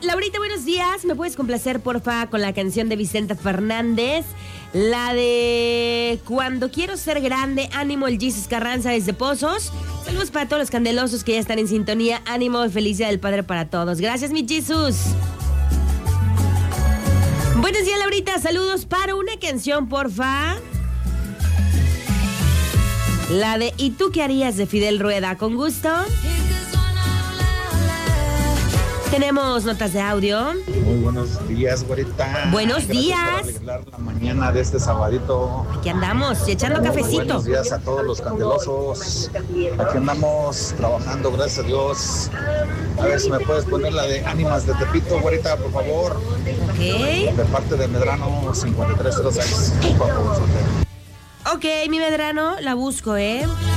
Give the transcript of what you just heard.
Laurita, buenos días. ¿Me puedes complacer, porfa, con la canción de Vicente Fernández? La de Cuando quiero ser grande, ánimo, el Jesus Carranza desde Pozos. Saludos para todos los candelosos que ya están en sintonía. Ánimo y felicidad del Padre para todos. Gracias, mi Jesus. Buenos días, Laurita. Saludos para una canción, porfa. La de ¿Y tú qué harías? De Fidel Rueda. Con gusto. Tenemos notas de audio. Muy buenos días, güerita. Buenos Gracias días. por alegrar la mañana de este sabadito. Aquí andamos, echando cafecito. Buenos días a todos los candelosos. Aquí andamos trabajando, gracias a Dios. A ver si me puedes poner la de Ánimas de Tepito, güerita, por favor. Ok. De parte de Medrano 5306. Por favor, soltero. Ok, mi Medrano, la busco, ¿eh?